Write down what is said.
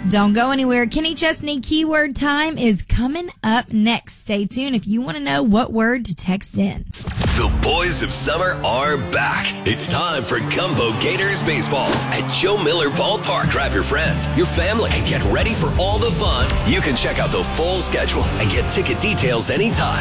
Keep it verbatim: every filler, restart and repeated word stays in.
Don't go anywhere. Kenny Chesney keyword time is coming up next. Stay tuned if you want to know what word to text in. The boys of summer are back. It's time for Gumbo Gators baseball at Joe Miller Ballpark. Grab your friends, your family, and get ready for all the fun. You can check out the full schedule and get ticket details anytime